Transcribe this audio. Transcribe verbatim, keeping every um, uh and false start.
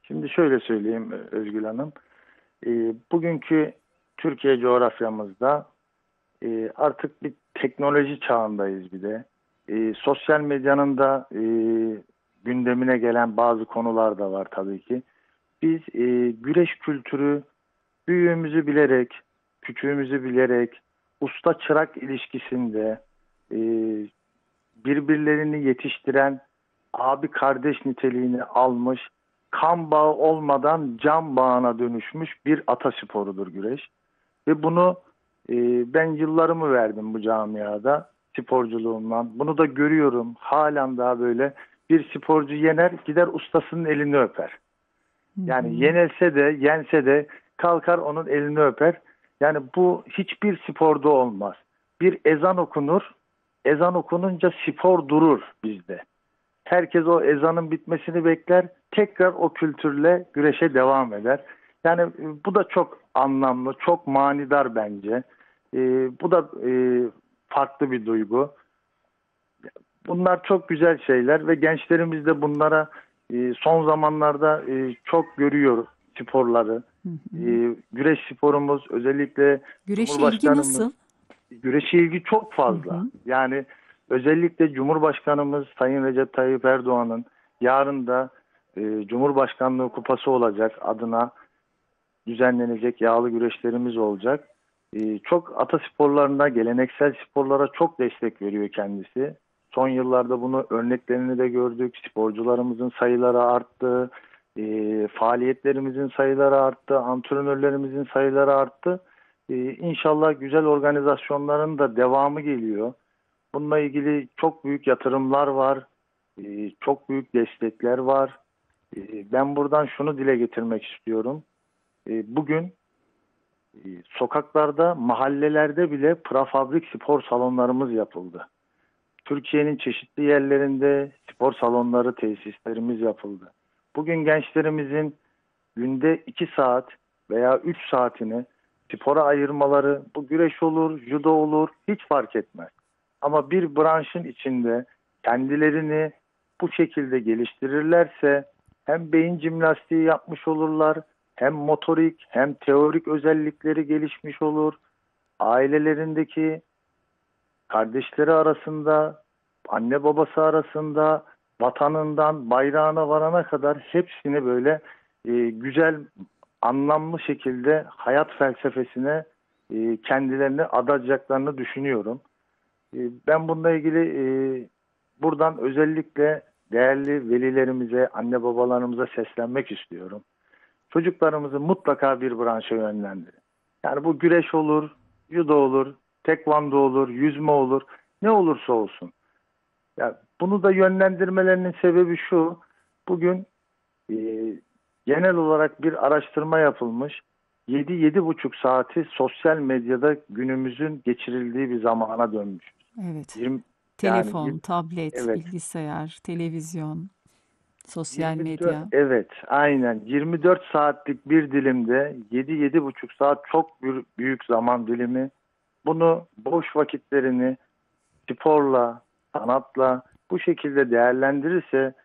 Şimdi şöyle söyleyeyim Özgül Hanım. E, bugünkü Türkiye coğrafyamızda e, artık bir teknoloji çağındayız bir de. E, sosyal medyanın da e, gündemine gelen bazı konular da var tabii ki. Biz e, güreş kültürü büyüğümüzü bilerek, küçüğümüzü bilerek, usta çırak ilişkisinde e, birbirlerini yetiştiren abi kardeş niteliğini almış, kan bağı olmadan can bağına dönüşmüş bir atasporudur güreş. Ve bunu e, ben yıllarımı verdim bu camiada sporculuğumdan. Bunu da görüyorum. Halen daha böyle bir sporcu yener gider ustasının elini öper. Hı Yani hı. yenilse de yense de kalkar onun elini öper. Yani bu hiçbir sporda olmaz. Bir ezan okunur. Ezan okununca spor durur bizde. Herkes o ezanın bitmesini bekler. Tekrar o kültürle güreşe devam eder. Yani e, bu da çok anlamlı, çok manidar bence. E, bu da e, farklı bir duygu. Bunlar çok güzel şeyler ve gençlerimiz de bunlara e, son zamanlarda e, çok görüyor sporları. Hı hı. E, güreş sporumuz özellikle Güreşe ilgi Cumhurbaşkanımız nasıl? güreşe ilgi çok Hı fazla. hı. Yani özellikle Cumhurbaşkanımız Sayın Recep Tayyip Erdoğan'ın yarın da e, Cumhurbaşkanlığı kupası olacak adına düzenlenecek yağlı güreşlerimiz olacak. E, çok atasporlarına, geleneksel sporlara çok destek veriyor kendisi. Son yıllarda bunu örneklerini de gördük. Sporcularımızın sayıları arttı. E, faaliyetlerimizin sayıları arttı. Antrenörlerimizin sayıları arttı. E, İnşallah güzel organizasyonların da devamı geliyor. Bununla ilgili çok büyük yatırımlar var. E, çok büyük destekler var. E, ben buradan şunu dile getirmek istiyorum. E, bugün e, sokaklarda, mahallelerde bile prefabrik spor salonlarımız yapıldı. Türkiye'nin çeşitli yerlerinde spor salonları, tesislerimiz yapıldı. Bugün gençlerimizin günde iki saat veya üç saatini spora ayırmaları, bu güreş olur, judo olur, hiç fark etmez. Ama bir branşın içinde kendilerini bu şekilde geliştirirlerse hem beyin jimnastiği yapmış olurlar, hem motorik hem teorik özellikleri gelişmiş olur. Ailelerindeki kardeşleri arasında, anne babası arasında, vatanından bayrağına varana kadar hepsini böyle e, güzel, anlamlı şekilde hayat felsefesine e, kendilerini adayacaklarını düşünüyorum. E, ben bununla ilgili e, buradan özellikle değerli velilerimize, anne babalarımıza seslenmek istiyorum. Çocuklarımızı mutlaka bir branşa yönlendirin. Yani bu güreş olur, judo olur, tekvando olur, yüzme olur, ne olursa olsun. Ya bunu da yönlendirmelerinin sebebi şu. Bugün e, genel olarak bir araştırma yapılmış. yedi buçuk saati sosyal medyada günümüzün geçirildiği bir zamana dönmüş. Evet. yirmi, yani Telefon, yirmi, tablet, evet bilgisayar, televizyon, sosyal yirmi dört, medya. evet aynen yirmi dört saatlik bir dilimde yedi buçuk saat çok bir, büyük zaman dilimi. Bunu boş vakitlerini sporla, sanatla bu şekilde değerlendirirse